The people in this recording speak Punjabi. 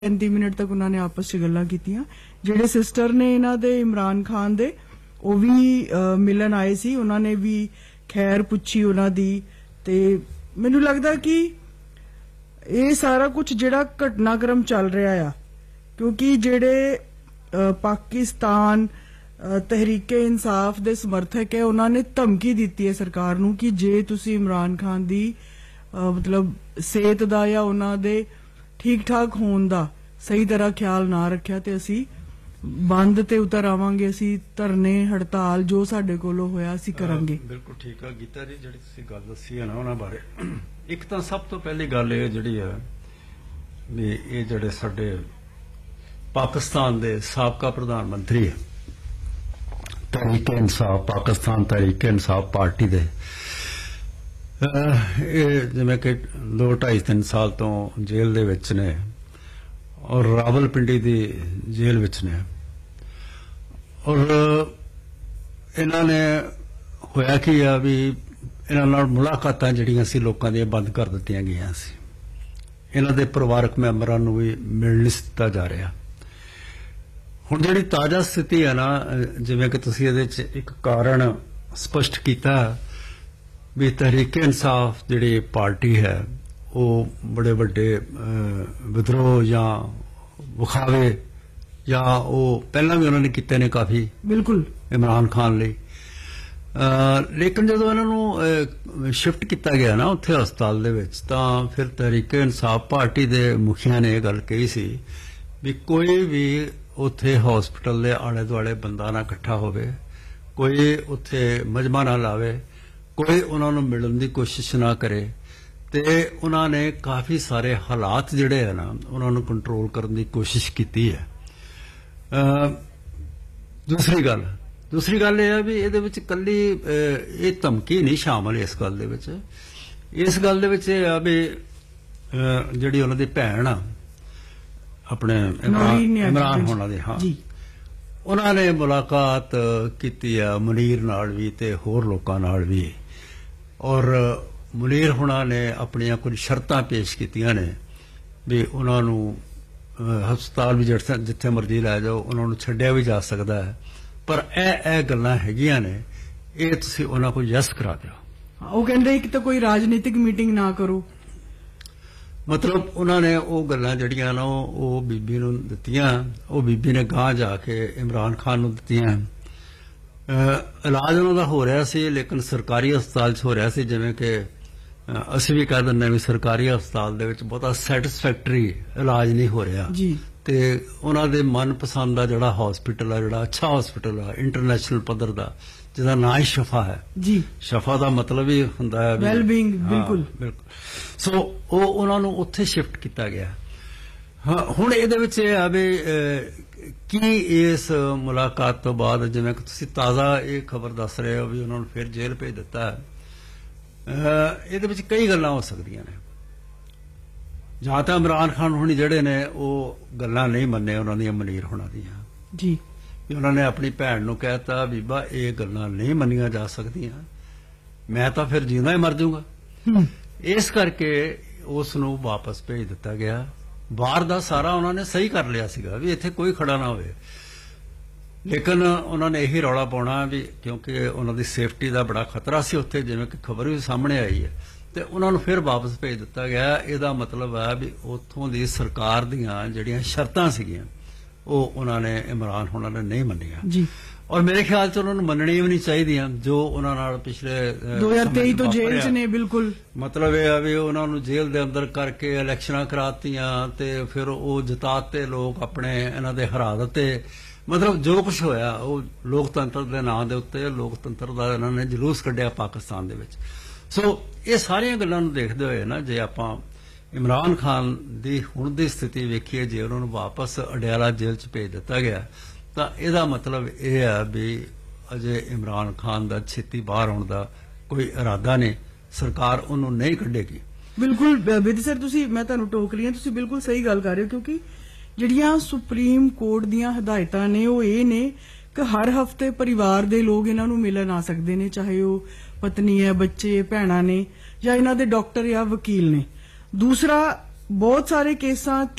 35 ਮਿੰਟ ਤੱਕ ਉਹਨਾਂ ਨੇ ਆਪਸ 'ਚ ਗੱਲਾਂ ਕੀਤੀਆਂ। ਜਿਹੜੇ ਸਿਸਟਰ ਨੇ ਇਹਨਾਂ ਦੇ ਇਮਰਾਨ ਖਾਨ ਦੇ, ਉਹ ਵੀ ਮਿਲਣ ਆਏ ਸੀ, ਉਹਨਾਂ ਨੇ ਵੀ ਖੈਰ ਪੁੱਛੀ ਉਹਨਾਂ ਦੀ। ਤੇ ਮੈਨੂੰ ਲੱਗਦਾ ਕਿ ਇਹ ਸਾਰਾ ਕੁਝ ਜਿਹੜਾ ਘਟਨਾਕ੍ਰਮ ਚੱਲ ਰਿਹਾ ਆ, ਕਿਉਂਕਿ ਜਿਹੜੇ ਪਾਕਿਸਤਾਨ ਤਹਿਰੀਕੇ ਇਨਸਾਫ ਦੇ ਸਮਰਥਕ ਹੈ, ਉਹਨਾਂ ਨੇ ਧਮਕੀ ਦਿੱਤੀ ਹੈ ਸਰਕਾਰ ਨੂੰ ਕਿ ਜੇ ਤੁਸੀਂ ਇਮਰਾਨ ਖਾਨ ਦੀ ਮਤਲਬ ਸਿਹਤ ਦਾ ਜਾਂ ਉਹਨਾਂ ਦੇ ਠੀਕ ਠਾਕ ਹੋਣ ਦਾ ਸਹੀ ਤਰ੍ਹਾਂ ਖਿਆਲ ਨਾ ਰੱਖਿਆ ਤੇ ਅਸੀਂ ਬੰਦ ਤੇ ਉਤਰ ਆਵਾਂਗੇ, ਅਸੀਂ ਧਰਨੇ ਹੜਤਾਲ ਜੋ ਸਾਡੇ ਕੋਲੋਂ ਹੋਇਆ ਅਸੀਂ ਕਰਾਂਗੇ। ਬਿਲਕੁਲ ਠੀਕ ਆ ਗੀਤਾ ਜੀ, ਜਿਹੜੀ ਤੁਸੀਂ ਗੱਲ ਦੱਸੀ ਹੈ ਨਾ ਉਹਨਾਂ ਬਾਰੇ। ਇੱਕ ਤਾਂ ਸਭ ਤੋਂ ਪਹਿਲੀ ਗੱਲ ਇਹ ਜਿਹੜੀ ਹੈ ਵੀ ਇਹ ਜਿਹੜੇ ਸਾਡੇ ਪਾਕਿਸਤਾਨ ਦੇ ਸਾਬਕਾ ਪ੍ਰਧਾਨ ਮੰਤਰੀ ਹੈ, ਤਹਿਰੀਕੇ ਇਨਸਾਫ ਪਾਕਿਸਤਾਨ ਤਹਿਰੀਕੇ ਇਨਸਾਫ ਪਾਰਟੀ ਦੇ, ਇਹ ਜਿਵੇਂ ਕਿ 2-2.5-3 ਸਾਲ ਤੋਂ ਜੇਲ੍ਹ ਦੇ ਵਿੱਚ ਨੇ ਔਰ ਰਾਵਲਪਿੰਡੀ ਦੀ ਜੇਲ੍ਹ ਵਿੱਚ ਨੇ। ਔਰ ਇਹਨਾਂ ਨੇ ਹੋਇਆ ਕੀ ਆ ਵੀ ਇਹਨਾਂ ਨਾਲ ਮੁਲਾਕਾਤਾਂ ਜਿਹੜੀਆਂ ਸੀ ਲੋਕਾਂ ਦੀਆਂ ਬੰਦ ਕਰ ਦਿੱਤੀਆਂ ਗਈਆਂ ਸੀ। ਇਹਨਾਂ ਦੇ ਪਰਿਵਾਰਕ ਮੈਂਬਰਾਂ ਨੂੰ ਵੀ ਮਿਲ ਨਹੀਂ ਦਿੱਤਾ ਜਾ ਰਿਹਾ। ਹੁਣ ਜਿਹੜੀ ਤਾਜ਼ਾ ਸਥਿਤੀ ਹੈ ਨਾ, ਜਿਵੇਂ ਕਿ ਤੁਸੀਂ ਇਹਦੇ 'ਚ ਇੱਕ ਕਾਰਨ ਸਪਸ਼ਟ ਕੀਤਾ ਵੀ ਤਹਿਰੀਕੇ ਇਨਸਾਫ ਜਿਹੜੀ ਪਾਰਟੀ ਹੈ ਉਹ ਬੜੇ ਵੱਡੇ ਵਿਦਰੋਹ ਜਾਂ ਵਿਖਾਵੇ ਜਾਂ ਉਹ ਪਹਿਲਾਂ ਵੀ ਉਹਨਾਂ ਨੇ ਕੀਤੇ ਨੇ ਕਾਫੀ, ਬਿਲਕੁਲ ਇਮਰਾਨ ਖਾਨ ਲਈ। ਲੇਕਿਨ ਜਦੋਂ ਇਹਨਾਂ ਨੂੰ ਸ਼ਿਫਟ ਕੀਤਾ ਗਿਆ ਨਾ ਉੱਥੇ ਹਸਪਤਾਲ ਦੇ ਵਿੱਚ, ਤਾਂ ਫਿਰ ਤਹਿਰੀਕੇ ਇਨਸਾਫ ਪਾਰਟੀ ਦੇ ਮੁਖੀਆਂ ਨੇ ਇਹ ਗੱਲ ਕਹੀ ਸੀ ਵੀ ਕੋਈ ਵੀ ਉੱਥੇ ਹਸਪਤਾਲ ਦੇ ਆਲੇ ਦੁਆਲੇ ਬੰਦਾ ਨਾ ਇਕੱਠਾ ਹੋਵੇ, ਕੋਈ ਉੱਥੇ ਮਜਮਾ ਨਾ ਲਾਵੇ, ਕੋਈ ਉਹਨਾਂ ਨੂੰ ਮਿਲਣ ਦੀ ਕੋਸ਼ਿਸ਼ ਨਾ ਕਰੇ। ਤੇ ਉਹਨਾਂ ਨੇ ਕਾਫੀ ਸਾਰੇ ਹਾਲਾਤ ਜਿਹੜੇ ਆ ਨਾ ਉਹਨਾਂ ਨੂੰ ਕੰਟਰੋਲ ਕਰਨ ਦੀ ਕੋਸ਼ਿਸ਼ ਕੀਤੀ ਹੈ। ਦੂਸਰੀ ਗੱਲ ਇਹ ਹੈ ਵੀ ਇਹਦੇ ਵਿੱਚ ਕੱਲੀ ਇਹ ਧਮਕੀ ਨਹੀਂ ਸ਼ਾਮਲ ਇਸ ਗੱਲ ਦੇ ਵਿੱਚ। ਇਸ ਗੱਲ ਦੇ ਵਿੱਚ ਇਹ ਆ ਵੀ ਜਿਹੜੀ ਉਹਨਾਂ ਦੀ ਭੈਣ ਆ ਆਪਣੇ ਇਮਰਾਨ ਹੋਣਾ ਦੇ, ਹਾਂ, ਉਹਨਾਂ ਨੇ ਮੁਲਾਕਾਤ ਕੀਤੀ ਆ ਮੁਨੀਰ ਨਾਲ ਵੀ ਤੇ ਹੋਰ ਲੋਕਾਂ ਨਾਲ ਵੀ। ਔਰ ਮੁਨੀਰ ਹੋਣਾ ਨੇ ਆਪਣੀਆਂ ਕੁਝ ਸ਼ਰਤਾਂ ਪੇਸ਼ ਕੀਤੀਆਂ ਨੇ ਵੀ ਉਹਨਾਂ ਨੂੰ ਹਸਪਤਾਲ ਵੀ ਜਿੱਥੇ ਮਰਜ਼ੀ ਲੈ ਜਾਓ, ਉਹਨਾਂ ਨੂੰ ਛੱਡਿਆ ਵੀ ਜਾ ਸਕਦਾ ਹੈ, ਪਰ ਇਹ ਗੱਲਾਂ ਹੈਗੀਆਂ ਨੇ, ਇਹ ਤੁਸੀਂ ਉਹਨਾਂ ਕੋਲ ਯੈਸ ਕਰਾ ਦਿਓ। ਉਹ ਕਹਿੰਦੇ ਕਿ ਤਾਂ ਕੋਈ ਰਾਜਨੀਤਿਕ ਮੀਟਿੰਗ ਨਾ ਕਰੋ। ਮਤਲਬ ਉਹਨਾਂ ਨੇ ਉਹ ਗੱਲਾਂ ਜਿਹੜੀਆਂ ਨਾ ਉਹ ਬੀਬੀ ਨੂੰ ਦਿੱਤੀਆਂ, ਉਹ ਬੀਬੀ ਨੇ ਗਾਂਹ ਜਾ ਕੇ ਇਮਰਾਨ ਖਾਨ ਨੂੰ ਦਿੱਤੀਆਂ। ਇਲਾਜ ਉਹਨਾਂ ਦਾ ਹੋ ਰਿਹਾ ਸੀ, ਲੇਕਿਨ ਸਰਕਾਰੀ ਹਸਪਤਾਲ 'ਚ ਹੋ ਰਿਹਾ ਸੀ। ਜਿਵੇਂ ਕਿ ਅਸੀਂ ਵੀ ਕਹਿ ਦਿੰਦੇ ਵੀ ਸਰਕਾਰੀ ਹਸਪਤਾਲ ਦੇ ਵਿੱਚ ਬਹੁਤਾ ਸੈਟਿਸਫੈਕਟਰੀ ਇਲਾਜ ਨਹੀਂ ਹੋ ਰਿਹਾ ਜੀ। ਤੇ ਉਹਨਾਂ ਦੇ ਮਨਪਸੰਦ ਦਾ ਜਿਹੜਾ ਹਸਪੀਟਲ ਆ, ਜਿਹੜਾ ਅੱਛਾ ਹਸਪੀਟਲ ਆ ਇੰਟਰਨੈਸ਼ਨਲ ਪੱਧਰ ਦਾ, ਜਿਹਦਾ ਨਾਂ ਹੀ ਸ਼ਫਾ ਹੈ ਜੀ। ਸ਼ਫਾ ਦਾ ਮਤਲਬ ਹੀ ਹੁੰਦਾ ਹੈ ਵੈਲ ਬੀਇੰਗ। ਬਿਲਕੁਲ। ਸੋ ਉਹ ਉਹਨਾਂ ਨੂੰ ਉੱਥੇ ਸ਼ਿਫਟ ਕੀਤਾ ਗਿਆ। ਹੁਣ ਇਹਦੇ ਵਿੱਚ ਇਹ ਆ ਵੀ ਕੀ ਇਸ ਮੁਲਾਕਾਤ ਤੋਂ ਬਾਅਦ, ਜਿਵੇਂ ਕਿ ਤੁਸੀਂ ਤਾਜ਼ਾ ਇਹ ਖਬਰ ਦੱਸ ਰਹੇ ਹੋ ਵੀ ਉਹਨਾਂ ਨੂੰ ਫਿਰ ਜੇਲ੍ਹ ਭੇਜ ਦਿੱਤਾ ਹੈ, ਇਹਦੇ ਵਿੱਚ ਕਈ ਗੱਲਾਂ ਹੋ ਸਕਦੀਆਂ ਨੇ। ਜਾਂ ਤਾਂ ਇਮਰਾਨ ਖਾਨ ਹੁਣੀ ਜਿਹੜੇ ਨੇ ਉਹ ਗੱਲਾਂ ਨਹੀਂ ਮੰਨੇ ਉਹਨਾਂ ਦੀਆਂ, ਮੁਨੀਰ ਹੋਣਾ ਦੀਆਂ ਜੀ, ਵੀ ਉਹਨਾਂ ਨੇ ਆਪਣੀ ਭੈਣ ਨੂੰ ਕਹਿਤਾ ਬੀਬਾ ਇਹ ਗੱਲਾਂ ਨਹੀਂ ਮੰਨੀਆਂ ਜਾ ਸਕਦੀਆਂ, ਮੈਂ ਤਾਂ ਫਿਰ ਜਿਉਂਦਾ ਹੀ ਮਰ ਜਾਊਗਾ। ਇਸ ਕਰਕੇ ਉਸ ਨੂੰ ਵਾਪਸ ਭੇਜ ਦਿੱਤਾ ਗਿਆ। ਬਾਹਰ ਦਾ ਸਾਰਾ ਉਹਨਾਂ ਨੇ ਸਹੀ ਕਰ ਲਿਆ ਸੀਗਾ ਵੀ ਇੱਥੇ ਕੋਈ ਖੜਾ ਨਾ ਹੋਵੇ, ਲੇਕਿਨ ਉਹਨਾਂ ਨੇ ਇਹੀ ਰੌਲਾ ਪਾਉਣਾ ਵੀ ਕਿਉਂਕਿ ਉਹਨਾਂ ਦੀ ਸੇਫਟੀ ਦਾ ਬੜਾ ਖਤਰਾ ਸੀ ਉੱਥੇ, ਜਿਵੇਂ ਕਿ ਖਬਰ ਵੀ ਸਾਹਮਣੇ ਆਈ ਹੈ, ਤੇ ਉਹਨਾਂ ਨੂੰ ਫਿਰ ਵਾਪਸ ਭੇਜ ਦਿੱਤਾ ਗਿਆ। ਇਹਦਾ ਮਤਲਬ ਹੈ ਵੀ ਉੱਥੋਂ ਦੀ ਸਰਕਾਰ ਦੀਆਂ ਜਿਹੜੀਆਂ ਸ਼ਰਤਾਂ ਸੀਗੀਆਂ ਉਹ ਉਹਨਾਂ ਨੇ ਇਮਰਾਨ ਹੋਣਾ ਨੇ ਨਹੀਂ ਮੰਨੀਆਂ ਜੀ। ਔਰ ਮੇਰੇ ਖਿਆਲ 'ਚ ਉਹਨਾਂ ਨੂੰ ਮੰਨਣੀਆਂ ਵੀ ਨਹੀਂ ਚਾਹੀਦੀਆਂ, ਜੋ ਉਹਨਾਂ ਨਾਲ ਪਿਛਲੇ 2023 ਤੋਂ ਜੇਲ੍ਹ 'ਚ ਨੇ। ਬਿਲਕੁਲ। ਮਤਲਬ ਇਹ ਆ ਵੀ ਉਹਨਾਂ ਨੂੰ ਜੇਲ੍ਹ ਦੇ ਅੰਦਰ ਕਰਕੇ ਇਲੈਕਸ਼ਨਾਂ ਕਰਾਤੀਆਂ ਤੇ ਫਿਰ ਉਹ ਜਿਤਾਤੇ ਲੋਕ ਆਪਣੇ, ਇਹਨਾਂ ਦੇ ਹਰਾ ਦਿੱਤੇ। ਮਤਲਬ ਜੋ ਕੁਝ ਹੋਇਆ ਉਹ ਲੋਕਤੰਤਰ ਦੇ ਨਾਂ ਦੇ ਉੱਤੇ, ਲੋਕਤੰਤਰ ਦਾ ਇਹਨਾਂ ਨੇ ਜਲੂਸ ਕੱਢਿਆ ਪਾਕਿਸਤਾਨ ਦੇ ਵਿੱਚ। ਸੋ ਇਹ ਸਾਰੀਆਂ ਗੱਲਾਂ ਨੂੰ ਦੇਖਦੇ ਹੋਏ ਨਾ, ਜੇ ਆਪਾਂ ਇਮਰਾਨ ਖਾਨ ਦੀ ਹੁਣ ਦੀ ਸਥਿਤੀ ਵੇਖੀਏ, ਜੇ ਉਹਨਾਂ ਨੂੰ ਵਾਪਸ ਅਡਿਆਲਾ ਜੇਲ੍ਹ 'ਚ ਭੇਜ ਦਿੱਤਾ ਗਿਆ, ਤਾਂ ਇਹਦਾ ਮਤਲਬ ਇਹ ਹੈ ਵੀ ਅਜੇ ਇਮਰਾਨ ਖਾਨ ਦਾ ਛੇਤੀ ਬਾਹਰ ਆਉਣ ਦਾ ਕੋਈ ਇਰਾਦਾ ਨਹੀਂ, ਸਰਕਾਰ ਉਹਨੂੰ ਨਹੀਂ ਕੱਢੇਗੀ। ਬਿਲਕੁਲ ਵਿਧੀ ਸਰ, ਮੈਂ ਤੁਹਾਨੂੰ ਟੋਕ ਰਹੀ ਹਾਂ, ਤੁਸੀਂ ਬਿਲਕੁਲ ਸਹੀ ਗੱਲ ਕਰ ਰਹੇ ਹੋ, ਕਿਉਂਕਿ ਜਿਹੜੀਆਂ ਸੁਪਰੀਮ ਕੋਰਟ ਦੀਆਂ ਹਦਾਇਤਾਂ ਨੇ ਉਹ ਇਹ ਨੇ ਕਿ ਹਰ ਹਫ਼ਤੇ ਪਰਿਵਾਰ ਦੇ ਲੋਕ ਇਹਨਾਂ ਨੂੰ ਮਿਲਣ ਆ ਸਕਦੇ ਨੇ, ਚਾਹੇ ਉਹ ਪਤਨੀ ਹੈ, ਬੱਚੇ, ਭੈਣਾਂ ਨੇ, ਜਾਂ ਇਹਨਾਂ ਦੇ ਡਾਕਟਰ ਜਾਂ ਵਕੀਲ ਨੇ। ਦੂਸਰਾ, ਬਹੁਤ ਸਾਰੇ ਕੇਸਾਂ